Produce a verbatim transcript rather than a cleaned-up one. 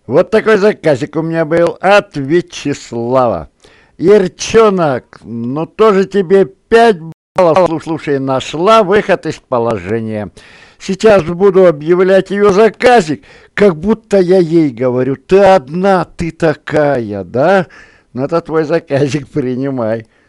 Вот такой заказик у меня был от Вячеслава. Ерчонок, ну тоже тебе пять баллов. Слушай, нашла выход из положения. Сейчас буду объявлять ее заказик, как будто я ей говорю: ты одна, ты такая, да? Ну это твой заказик, принимай.